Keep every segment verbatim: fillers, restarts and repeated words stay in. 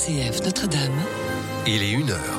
C F Notre-Dame. Il est une heure.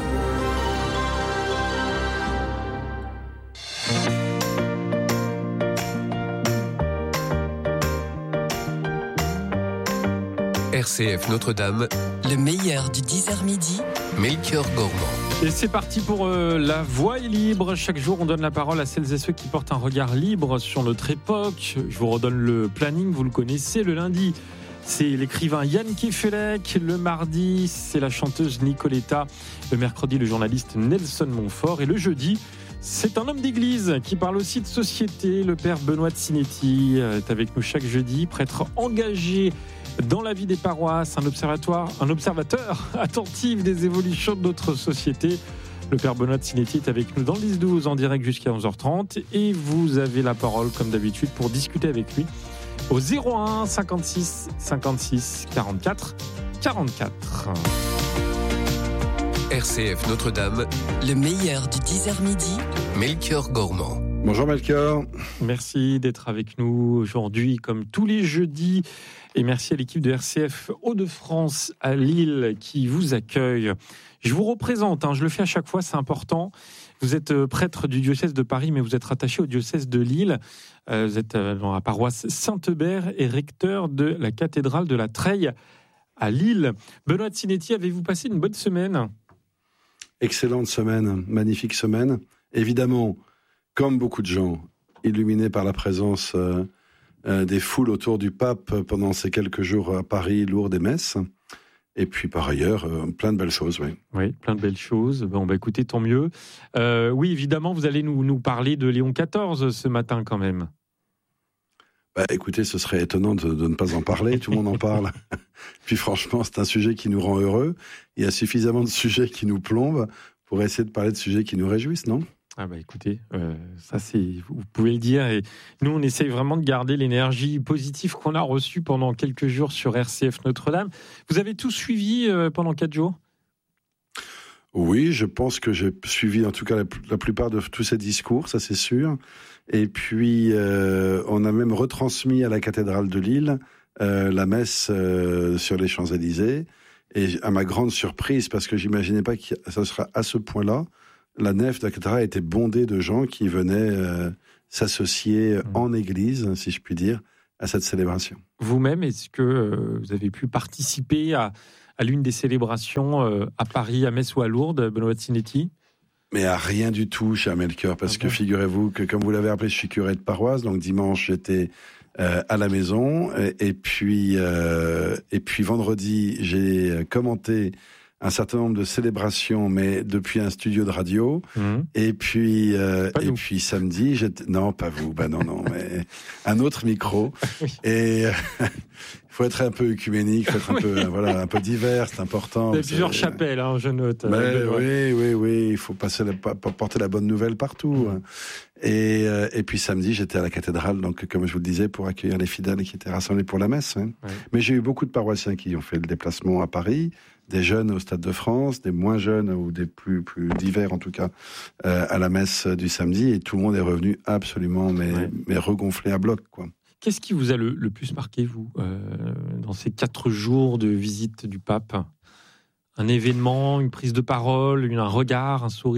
R C F Notre-Dame, le meilleur du dix heures midi, Melchior Gormand. Et c'est parti pour euh, La Voix est libre. Chaque jour, on donne la parole à celles et ceux qui portent un regard libre sur notre époque. Je vous redonne le planning, vous le connaissez. Le lundi, c'est l'écrivain Yann Kefelec. Le mardi, c'est la chanteuse Nicoletta. Le mercredi, le journaliste Nelson Montfort. Et le jeudi, c'est un homme d'église qui parle aussi de société. Le père Benoît de Sinetti est avec nous chaque jeudi, prêtre engagé dans la vie des paroisses, un observatoire, un observateur attentif des évolutions de notre société. Le père Benoît de Sinetti est avec nous dans le dix douze en direct jusqu'à onze heures trente et vous avez la parole comme d'habitude pour discuter avec lui au zéro un cinquante-six cinquante-six quarante-quatre quarante-quatre. R C F Notre-Dame, le meilleur du dix heures midi, Melchior Gormand. Bonjour Melchior. Merci d'être avec nous aujourd'hui comme tous les jeudis et merci à l'équipe de R C F Hauts-de-France à Lille qui vous accueille. Je vous représente, hein, je le fais à chaque fois, c'est important. Vous êtes prêtre du diocèse de Paris mais vous êtes rattaché au diocèse de Lille. Euh, vous êtes dans la paroisse Saint-Eubert et recteur de la cathédrale de la Treille à Lille. Benoît de Sinetti, avez-vous passé une bonne semaine ? Excellente semaine, magnifique semaine. Évidemment, comme beaucoup de gens, illuminés par la présence euh, euh, des foules autour du pape pendant ces quelques jours à Paris, Lourdes et Metz. Et puis par ailleurs, euh, plein de belles choses, oui. Oui, plein de belles choses. Bon, bah écoutez, tant mieux. Euh, oui, évidemment, vous allez nous, nous parler de Léon quatorze ce matin quand même. Bah, écoutez, ce serait étonnant de, de ne pas en parler, tout le monde en parle. Puis franchement, c'est un sujet qui nous rend heureux. Il y a suffisamment de sujets qui nous plombent pour essayer de parler de sujets qui nous réjouissent, non ? Ah bah écoutez, euh, ça c'est, vous pouvez le dire. Et nous, on essaye vraiment de garder l'énergie positive qu'on a reçue pendant quelques jours sur R C F Notre-Dame. Vous avez tout suivi euh, pendant quatre jours ? Oui, je pense que j'ai suivi en tout cas la, la plupart de tous ces discours, ça c'est sûr. Et puis, euh, on a même retransmis à la cathédrale de Lille euh, la messe euh, sur les Champs-Élysées. Et à ma grande surprise, parce que j'imaginais pas que ça sera à ce point-là, la nef de la cathédrale était bondée de gens qui venaient euh, s'associer mmh. en église, si je puis dire, à cette célébration. Vous-même, est-ce que euh, vous avez pu participer à, à l'une des célébrations euh, à Paris, à Metz ou à Lourdes, Benoît de Sinetti ? Mais à rien du tout, cher Melchior, parce ah bon. que figurez-vous que, comme vous l'avez rappelé, je suis curé de paroisse, donc dimanche, j'étais euh, à la maison, et, et, puis, euh, et puis vendredi, j'ai commenté un certain nombre de célébrations, mais depuis un studio de radio. Mmh. Et puis, euh, et puis samedi, j'étais... non, pas vous, bah non, non, mais un autre micro. Oui. Et il faut être un peu œcuménique, faut être un oui. peu, voilà, un peu divers, c'est important. Il y a plusieurs chapelles, hein, je note. Mais oui, oui, oui, il faut passer la, porter la bonne nouvelle partout. Mmh. Et, euh, et puis samedi, j'étais à la cathédrale, donc comme je vous le disais, pour accueillir les fidèles qui étaient rassemblés pour la messe. Hein. Oui. Mais j'ai eu beaucoup de paroissiens qui ont fait le déplacement à Paris, des jeunes au Stade de France, des moins jeunes ou des plus plus divers en tout cas euh, à la messe du samedi, et tout le monde est revenu absolument mais oui. mais regonflé à bloc, quoi. Qu'est-ce qui vous a le, le plus marqué, vous, euh, dans ces quatre jours de visite du pape ? Un événement, une prise de parole, un regard, un sourire ?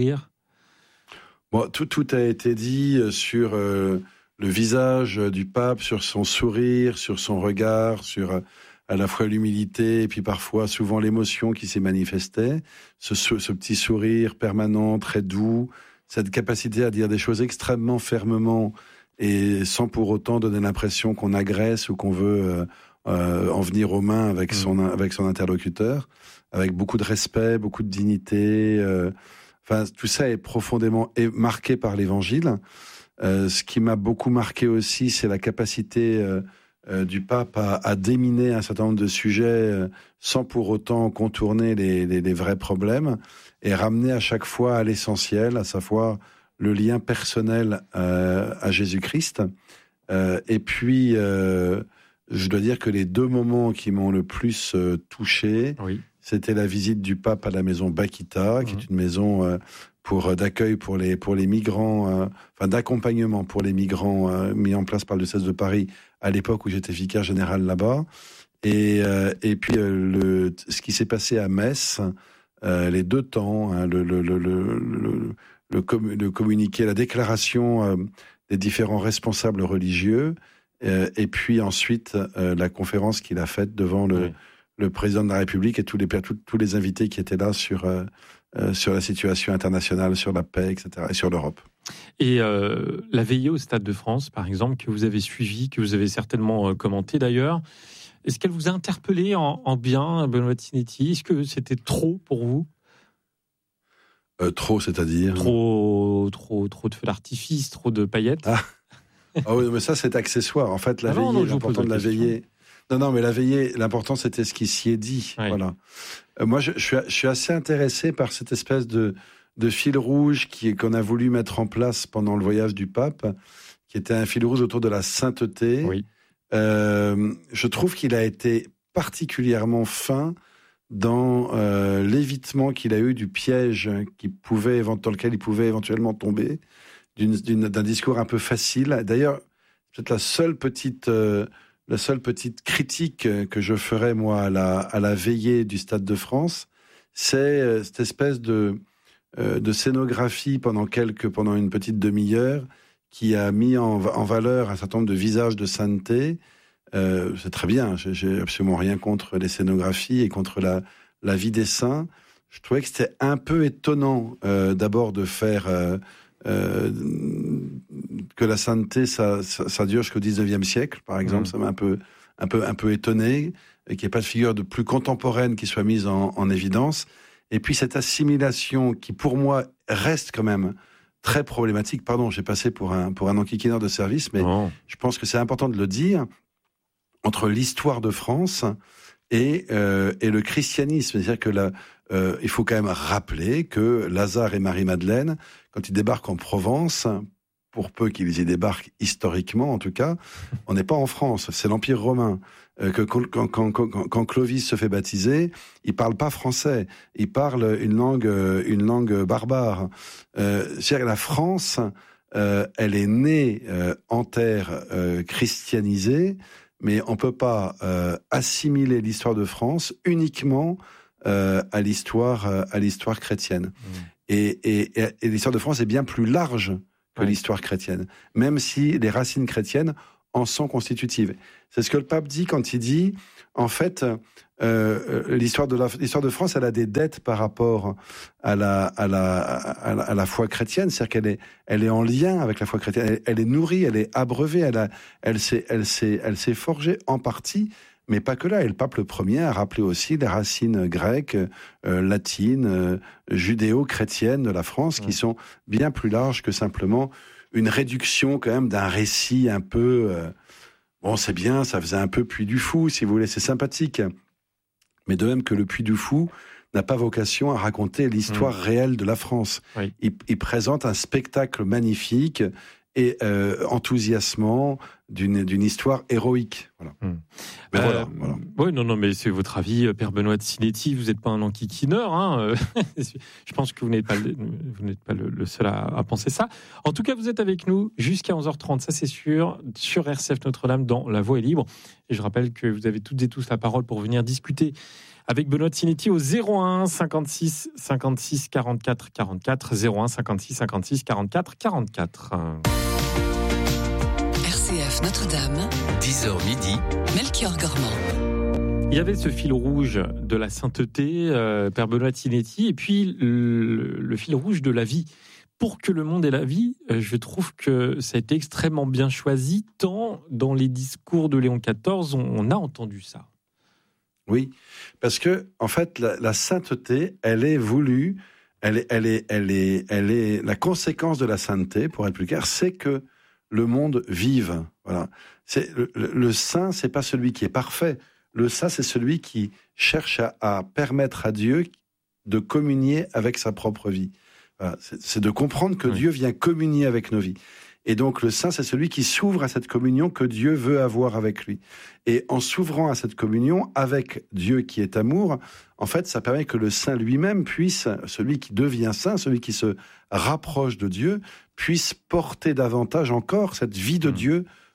Bon, tout, tout a été dit sur euh, le visage du pape, sur son sourire, sur son regard, sur euh, à la fois l'humilité et puis parfois souvent l'émotion qui s'y manifestait. Ce, ce petit sourire permanent, très doux, cette capacité à dire des choses extrêmement fermement et sans pour autant donner l'impression qu'on agresse ou qu'on veut euh, euh, en venir aux mains avec son, avec son interlocuteur, avec beaucoup de respect, beaucoup de dignité. Euh, enfin, tout ça est profondément marqué par l'Évangile. Euh, ce qui m'a beaucoup marqué aussi, c'est la capacité euh, euh, du pape à, à déminer un certain nombre de sujets euh, sans pour autant contourner les, les, les vrais problèmes et ramener à chaque fois à l'essentiel, à savoir le lien personnel euh, à Jésus-Christ. Euh, et puis, euh, je dois dire que les deux moments qui m'ont le plus euh, touché, oui. c'était la visite du pape à la maison Bakita, mmh. qui est une maison euh, pour d'accueil pour les pour les migrants, euh, enfin d'accompagnement pour les migrants euh, mis en place par le diocèse de Paris à l'époque où j'étais vicaire général là-bas. Et, euh, et puis euh, le, ce qui s'est passé à Metz, euh, les deux temps, hein, le, le, le, le, le, le, com- le communiqué, la déclaration euh, des différents responsables religieux, euh, et puis ensuite euh, la conférence qu'il a faite devant le, oui. le président de la République et tous les, tous, tous les invités qui étaient là sur, euh, euh, sur la situation internationale, sur la paix, et cetera, et sur l'Europe. Et euh, la veillée au Stade de France, par exemple, que vous avez suivie, que vous avez certainement euh, commenté d'ailleurs, est-ce qu'elle vous a interpellé en, en bien, Benoît Sinetti ? Est-ce que c'était trop pour vous ? euh, Trop, c'est-à-dire Trop, trop, trop de feux d'artifice, trop de paillettes. Ah, ah oui, mais ça c'est accessoire. En fait, la ah veillée, non, non, l'important de la question. veillée. Non, non, mais la veillée, l'important c'était ce qui s'y est dit. Oui. Voilà. Euh, moi, je, je, suis, je suis assez intéressé par cette espèce de de fil rouge qui, qu'on a voulu mettre en place pendant le voyage du pape, qui était un fil rouge autour de la sainteté. Oui. Euh, je trouve qu'il a été particulièrement fin dans euh, l'évitement qu'il a eu du piège qui pouvait, dans lequel il pouvait éventuellement tomber, d'une, d'une, d'un discours un peu facile. D'ailleurs, peut-être la seule petite, euh, la seule petite critique que je ferais, moi, à la, à la veillée du Stade de France, c'est euh, cette espèce de, euh, de scénographie pendant, quelques, pendant une petite demi-heure qui a mis en, en valeur un certain nombre de visages de sainteté. Euh, c'est très bien, j'ai, j'ai absolument rien contre les scénographies et contre la, la vie des saints. Je trouvais que c'était un peu étonnant euh, d'abord de faire euh, euh, que la sainteté, ça, ça, ça dure jusqu'au dix-neuvième siècle, par exemple. Mmh. Ça m'a un peu, un peu, un peu étonné, et qu'il n'y ait pas de figure de plus contemporaine qui soit mise en, en évidence. Et puis cette assimilation qui, pour moi, reste quand même très problématique. Pardon, j'ai passé pour un, pour un enquiquineur de service, mais oh. je pense que c'est important de le dire, entre l'histoire de France et, euh, et le christianisme. C'est-à-dire que là, euh, il faut quand même rappeler que Lazare et Marie-Madeleine, quand ils débarquent en Provence, pour peu qu'ils y débarquent historiquement en tout cas, on n'est pas en France, c'est l'Empire romain. Euh, que quand, quand, quand, quand Clovis se fait baptiser, il parle pas français, il parle une langue, une langue barbare. Euh, c'est-à-dire que la France, euh, elle est née euh, en terre euh, christianisée, mais on peut pas euh, assimiler l'histoire de France uniquement euh, à l'histoire euh, à l'histoire chrétienne. Mmh. Et, et, et l'histoire de France est bien plus large que ouais. l'histoire chrétienne, même si les racines chrétiennes en sont constitutives. C'est ce que le pape dit quand il dit, en fait, euh, l'histoire de la, l'histoire de France, elle a des dettes par rapport à la, à la, à la, à la foi chrétienne, c'est-à-dire qu'elle est, elle est en lien avec la foi chrétienne, elle, elle est nourrie, elle est abreuvée, elle a, elle s'est, elle s'est, elle s'est forgée en partie, mais pas que là. Et le pape le premier a rappelé aussi les racines grecques, euh, latines, euh, judéo-chrétiennes de la France, ouais. qui sont bien plus larges que simplement une réduction quand même d'un récit un peu... Euh, bon, c'est bien, ça faisait un peu Puy du Fou, si vous voulez, c'est sympathique. Mais de même que le Puy du Fou n'a pas vocation à raconter l'histoire mmh. réelle de la France. Oui. Il, il présente un spectacle magnifique et euh, enthousiasmant d'une, d'une histoire héroïque. Voilà. Mmh. Mais euh, voilà, voilà. Oui, non, non, mais c'est votre avis, Père Benoît de Sinetti. Vous n'êtes pas un enquiquineur. Hein. Je pense que vous n'êtes pas, le, vous n'êtes pas le, le seul à, à penser ça. En tout cas, vous êtes avec nous jusqu'à onze heures trente, ça c'est sûr, sur R C F Notre-Dame dans La Voix est libre. Et je rappelle que vous avez toutes et tous la parole pour venir discuter avec Benoît de Sinetti au zéro un cinquante-six cinquante-six quarante-quatre quarante-quatre, zéro un cinquante-six cinquante-six quarante-quatre quarante-quatre. R C F Notre-Dame, dix heures midi, Melchior Gormand. Il y avait ce fil rouge de la sainteté, euh, Père Benoît de Sinetti, et puis le, le fil rouge de la vie. Pour que le monde ait la vie, euh, je trouve que ça a été extrêmement bien choisi, tant dans les discours de Léon quatorze, on, on a entendu ça. Oui, parce que en fait, la, la sainteté, elle est voulue, elle est, elle est, elle est, elle est la conséquence de la sainteté, pour être plus clair, c'est que le monde vive. Voilà. C'est le, le, le saint, c'est pas celui qui est parfait. Le saint, c'est celui qui cherche à, à permettre à Dieu de communier avec sa propre vie. Voilà. C'est, c'est de comprendre que oui. Dieu vient communier avec nos vies. Et donc le saint, c'est celui qui s'ouvre à cette communion que Dieu veut avoir avec lui. Et en s'ouvrant à cette communion avec Dieu qui est amour, en fait, ça permet que le saint lui-même puisse, celui qui devient saint, celui qui se rapproche de Dieu, puisse porter davantage encore cette vie de mmh. Dieu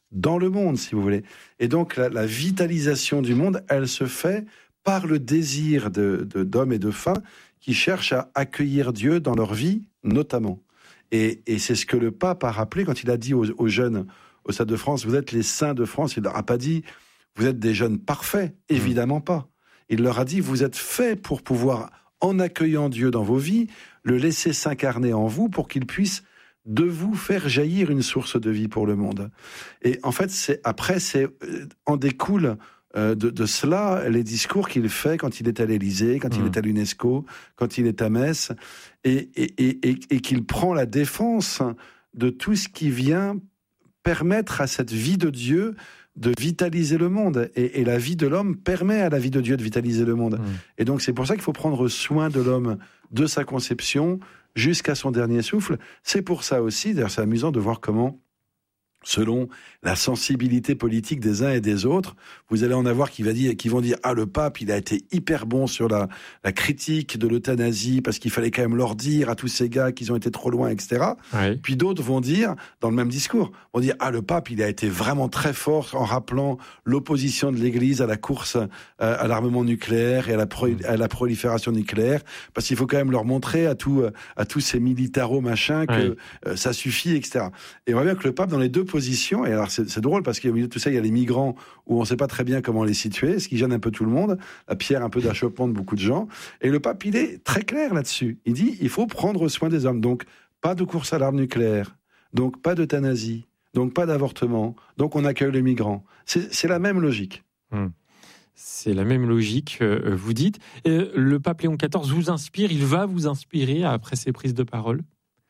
dans le monde, si vous voulez. Et donc, la, la vitalisation du monde, elle se fait par le désir de, de, d'hommes et de femmes qui cherchent à accueillir Dieu dans leur vie, notamment. Et, et c'est ce que le pape a rappelé quand il a dit aux, aux jeunes au Stade de France, vous êtes les saints de France. Il leur a pas dit, vous êtes des jeunes parfaits, évidemment mmh. pas. Il leur a dit, vous êtes faits pour pouvoir, en accueillant Dieu dans vos vies, le laisser s'incarner en vous pour qu'il puisse de vous faire jaillir une source de vie pour le monde. Et en fait, c'est, après, c'est, en découle euh, de, de cela les discours qu'il fait quand il est à l'Élysée, quand mmh. il est à l'UNESCO, quand il est à Metz, et, et, et, et, et qu'il prend la défense de tout ce qui vient permettre à cette vie de Dieu de vitaliser le monde. Et, et la vie de l'homme permet à la vie de Dieu de vitaliser le monde. Mmh. Et donc, c'est pour ça qu'il faut prendre soin de l'homme, de sa conception, jusqu'à son dernier souffle. C'est pour ça aussi, d'ailleurs, c'est amusant de voir comment, selon la sensibilité politique des uns et des autres, vous allez en avoir qui, va dire, qui vont dire « Ah, le pape, il a été hyper bon sur la, la critique de l'euthanasie, parce qu'il fallait quand même leur dire à tous ces gars qu'ils ont été trop loin, et cetera » Oui. Puis d'autres vont dire, dans le même discours, vont dire « Ah, le pape, il a été vraiment très fort en rappelant l'opposition de l'Église à la course à, à l'armement nucléaire et à la, pro, à la prolifération nucléaire, parce qu'il faut quand même leur montrer à, tout, à tous ces militaros-machins que oui. euh, ça suffit, et cetera » Et on voit bien que le pape, dans les deux positions, et alors c'est, c'est drôle parce qu'au milieu de tout ça, il y a les migrants où on ne sait pas très bien comment les situer, ce qui gêne un peu tout le monde, la pierre un peu d'achoppement de beaucoup de gens. Et le pape, il est très clair là-dessus. Il dit, il faut prendre soin des hommes. Donc, pas de course à l'arme nucléaire. Donc, pas d'euthanasie. Donc, pas d'avortement. Donc, on accueille les migrants. C'est, c'est la même logique. Hum. C'est la même logique, euh, vous dites. Et le pape Léon quatorze vous inspire, il va vous inspirer après ses prises de parole ?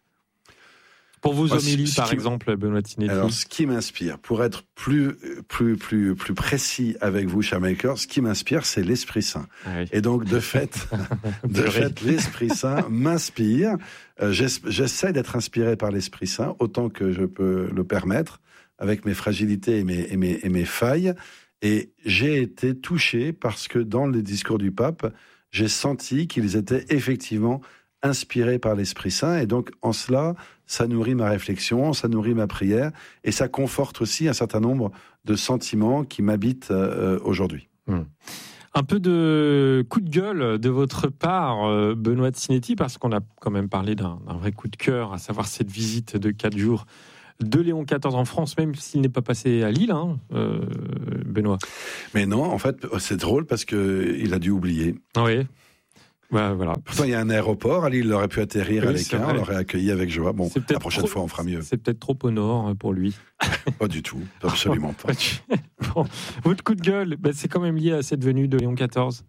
Pour vos homélies, par exemple, Benoît Tinetti. Alors, ce qui m'inspire, pour être plus, plus, plus, plus précis avec vous, cher Maker, ce qui m'inspire, c'est l'Esprit Saint. Oui. Et donc, de fait, de fait, l'Esprit Saint m'inspire. Euh, j'essaie d'être inspiré par l'Esprit Saint, autant que je peux le permettre, avec mes fragilités et mes, et mes, et mes failles. Et j'ai été touché parce que dans les discours du pape, j'ai senti qu'ils étaient effectivement inspiré par l'Esprit Saint, et donc en cela, ça nourrit ma réflexion, ça nourrit ma prière, et ça conforte aussi un certain nombre de sentiments qui m'habitent euh, aujourd'hui. Mmh. Un peu de coup de gueule de votre part, euh, Benoît Tinetti, parce qu'on a quand même parlé d'un, d'un vrai coup de cœur, à savoir cette visite de quatre jours de Léon quatorze en France, même s'il n'est pas passé à Lille, hein, euh, Benoît. Mais non, en fait, c'est drôle parce qu'il a dû oublier. Oui. Bah, voilà. Pourtant, il y a un aéroport, à Lille, il aurait pu atterrir oui, à Léquin, on l'aurait accueilli avec joie. Bon, la prochaine trop, fois, on fera mieux. C'est peut-être trop au nord pour lui. Pas du tout, absolument pas. Bon, votre coup de gueule, bah, c'est quand même lié à cette venue de Léon quatorze.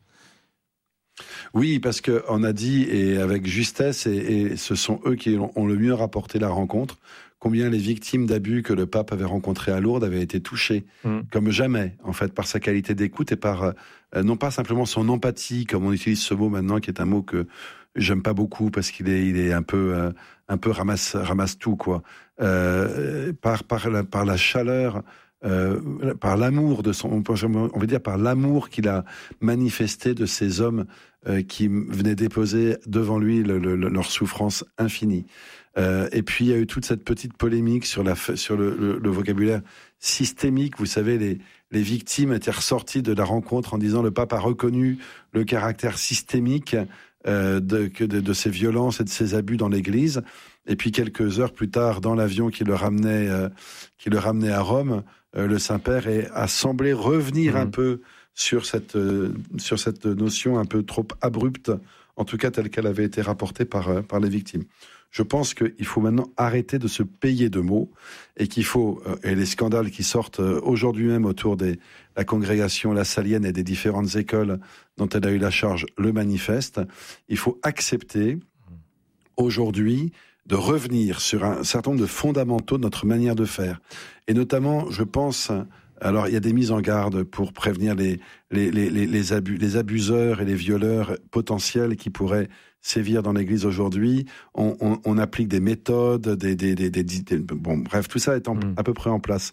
Oui, parce qu'on a dit, et avec justesse, et, et ce sont eux qui ont le mieux rapporté la rencontre, combien les victimes d'abus que le pape avait rencontrées à Lourdes avaient été touchées, mmh. comme jamais, en fait, par sa qualité d'écoute et par, euh, non pas simplement son empathie, comme on utilise ce mot maintenant, qui est un mot que j'aime pas beaucoup parce qu'il est, il est un peu, euh, un peu ramasse, ramasse tout, quoi, euh, par, par, la, par la chaleur, euh, par l'amour de son, on va dire par l'amour qu'il a manifesté de ces hommes euh, qui venaient déposer devant lui le, le, le, leur souffrance infinie. Euh, et puis il y a eu toute cette petite polémique sur, la, sur le, le, le vocabulaire systémique. Vous savez, les, les victimes étaient ressorties de la rencontre en disant le pape a reconnu le caractère systémique euh, de, de, de ces violences et de ces abus dans l'Église. Et puis quelques heures plus tard, dans l'avion qui le ramenait, euh, qui le ramenait à Rome, euh, le Saint-Père est, a semblé revenir mmh. un peu sur cette, euh, sur cette notion un peu trop abrupte, en tout cas telle qu'elle avait été rapportée par, euh, par les victimes. Je pense qu'il faut maintenant arrêter de se payer de mots et qu'il faut, euh, et les scandales qui sortent euh, aujourd'hui même autour de la congrégation lassalienne et des différentes écoles dont elle a eu la charge le manifestent, il faut accepter aujourd'hui de revenir sur un certain nombre de fondamentaux de notre manière de faire. Et notamment, je pense, alors il y a des mises en garde pour prévenir les, les, les, les, les, abus, les abuseurs et les violeurs potentiels qui pourraient sévir dans l'Église aujourd'hui. On, on, on applique des méthodes, des, des, des, des, des bon, bref, tout ça est en, mmh. à peu près en place.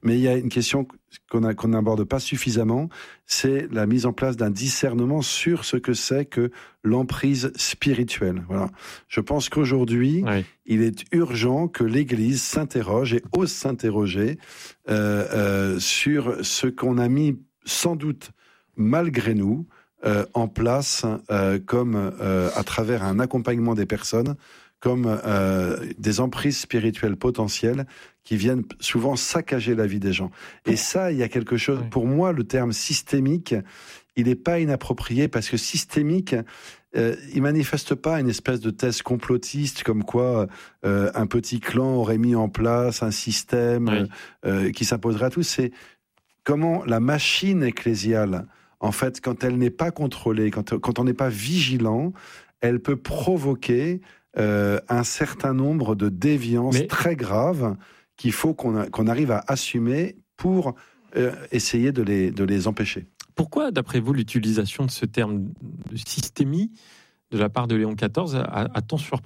Mais il y a une question qu'on a, qu'on n'aborde pas suffisamment, c'est la mise en place d'un discernement sur ce que c'est que l'emprise spirituelle. Voilà. Je pense qu'aujourd'hui, oui. il est urgent que l'Église s'interroge et ose s'interroger euh, euh, sur ce qu'on a mis sans doute malgré nous euh, en place euh, comme euh, à travers un accompagnement des personnes, comme euh, des emprises spirituelles potentielles qui viennent souvent saccager la vie des gens. Et ça, il y a quelque chose... Oui. Pour moi, le terme systémique, il n'est pas inapproprié parce que systémique, euh, il manifeste pas une espèce de thèse complotiste comme quoi euh, un petit clan aurait mis en place un système oui. euh, qui s'imposerait à tous. C'est comment la machine ecclésiale, en fait, quand elle n'est pas contrôlée, quand, quand on n'est pas vigilant, elle peut provoquer... Euh, un certain nombre de déviances Mais... très graves qu'il faut qu'on, a, qu'on arrive à assumer pour euh, essayer de les, de les empêcher. Pourquoi, d'après vous, l'utilisation de ce terme de systémie de la part de Léon quatorze a, a-t-on surpris ?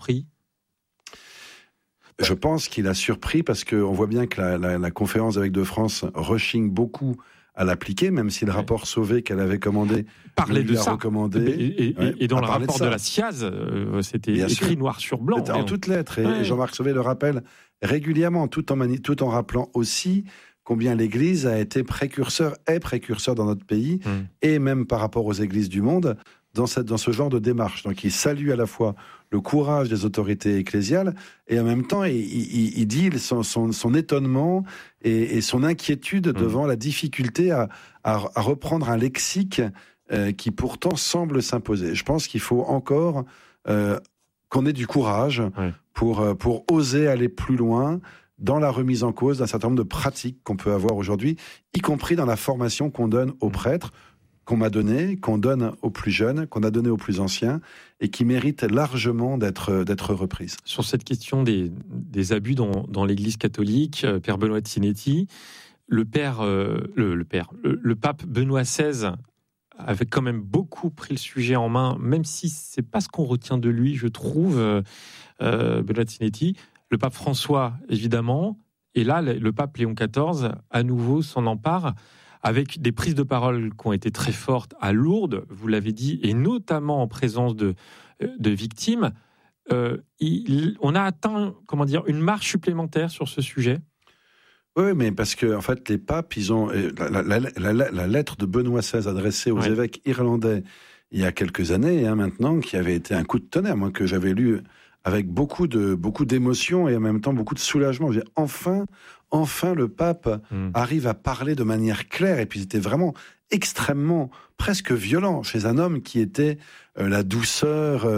Je pense qu'il a surpris parce qu'on voit bien que la, la, la conférence d'Évêques de France rechigne beaucoup à l'appliquer, même si le rapport Sauvé qu'elle avait commandé parlait de ça. Recommandé. Et, et, ouais, et dans le rapport de, de la S I A Z, euh, c'était Bien écrit sûr. noir sur blanc. C'était en toutes lettres. Et, ouais. et Jean-Marc Sauvé le rappelle régulièrement, tout en, mani- tout en rappelant aussi combien l'Église a été précurseur, est précurseur dans notre pays, mmh. et même par rapport aux églises du monde, dans, cette, dans ce genre de démarche. Donc il salue à la fois le courage des autorités ecclésiales, et en même temps, il, il, il dit son, son, son étonnement et, et son inquiétude mmh. devant la difficulté à, à, à reprendre un lexique euh, qui pourtant semble s'imposer. Je pense qu'il faut encore euh, qu'on ait du courage ouais. pour, pour oser aller plus loin dans la remise en cause d'un certain nombre de pratiques qu'on peut avoir aujourd'hui, y compris dans la formation qu'on donne aux prêtres, qu'on m'a donné, qu'on donne aux plus jeunes, qu'on a donné aux plus anciens, et qui méritent largement d'être, d'être reprises. Sur cette question des, des abus dans, dans l'Église catholique, euh, Père Benoît de Sinetti, le père, euh, le, le père, le, le pape Benoît seize avait quand même beaucoup pris le sujet en main, même si c'est pas ce qu'on retient de lui, je trouve, euh, euh, Benoît de Sinetti. Le pape François, évidemment, et là, le pape Léon quatorze, à nouveau, s'en empare, avec des prises de parole qui ont été très fortes à Lourdes, vous l'avez dit, et notamment en présence de, de victimes. Euh, il, on a atteint, comment dire, une marche supplémentaire sur ce sujet. Oui, mais parce que en fait, les papes, ils ont la, la, la, la, la lettre de Benoît seize adressée aux ouais. évêques irlandais il y a quelques années, hein, maintenant, qui avait été un coup de tonnerre, moi, que j'avais lu avec beaucoup de beaucoup d'émotion et en même temps beaucoup de soulagement. J'ai enfin, enfin, le pape mmh. arrive à parler de manière claire. Et puis c'était vraiment extrêmement, presque violent chez un homme qui était euh, la douceur. Euh,